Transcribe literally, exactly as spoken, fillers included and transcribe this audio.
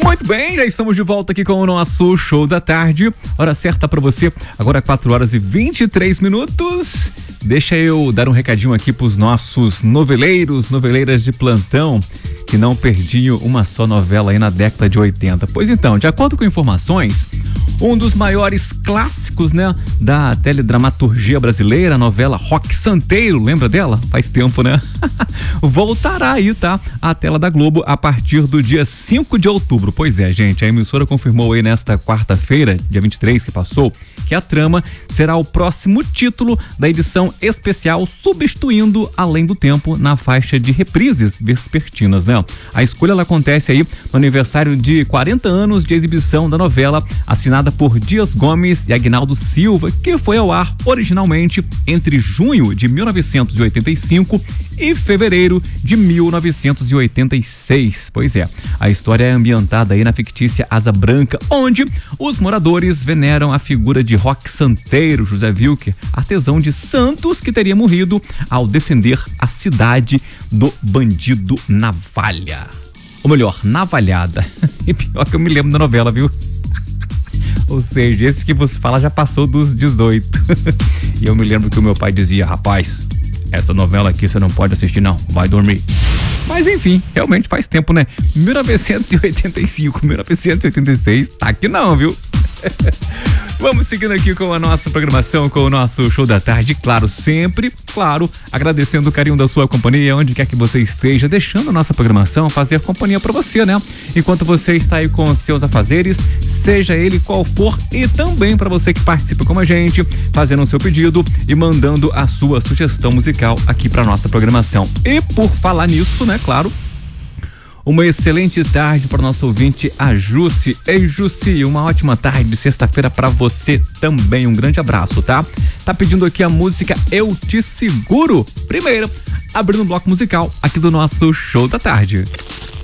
Muito bem, já estamos de volta aqui com o nosso show da tarde. Hora certa para você, agora quatro horas e vinte e três minutos. Deixa eu dar um recadinho aqui pros nossos noveleiros, noveleiras de plantão, que não perdiam uma só novela aí na década de oitenta. Pois então, de acordo com informações, um dos maiores clássicos, né, da teledramaturgia brasileira, a novela Roque Santeiro, lembra dela? Faz tempo, né? Voltará aí, tá? À tela da Globo a partir do dia cinco de outubro. Pois é, gente, a emissora confirmou aí nesta quarta-feira, dia vinte e três que passou, que a trama será o próximo título da edição especial, substituindo Além do Tempo na faixa de reprises vespertinas, né? A escolha ela acontece aí no aniversário de quarenta anos de exibição da novela, assinada por Dias Gomes e Aguinaldo Silva, que foi ao ar originalmente entre junho de mil novecentos e oitenta e cinco e fevereiro de mil novecentos e oitenta e seis. Pois é, a história é ambientada aí na fictícia Asa Branca, onde os moradores veneram a figura de Roque Santeiro, José Wilker, artesão de Santos, que teria morrido ao defender a cidade do bandido Navalha. Ou melhor, navalhada. E pior que eu me lembro da novela, viu? Ou seja, esse que você fala já passou dos dezoito. E eu me lembro que o meu pai dizia: rapaz, essa novela aqui você não pode assistir não, vai dormir. Mas enfim, realmente faz tempo, né? mil novecentos e oitenta e cinco, mil novecentos e oitenta e seis, tá aqui não, viu? Vamos seguindo aqui com a nossa programação, com o nosso show da tarde, claro, sempre, claro, agradecendo o carinho da sua companhia, onde quer que você esteja, deixando a nossa programação fazer companhia pra você, né? Enquanto você está aí com os seus afazeres, seja ele qual for, e também para você que participa com a gente, fazendo o seu pedido e mandando a sua sugestão musical aqui pra nossa programação. E por falar nisso, né, claro, uma excelente tarde para o nosso ouvinte, a Jussi. Ei, Jussi, uma ótima tarde de sexta-feira para você também. Um grande abraço, tá? Tá pedindo aqui a música Eu Te Seguro. Primeiro, abrindo o bloco musical aqui do nosso show da tarde.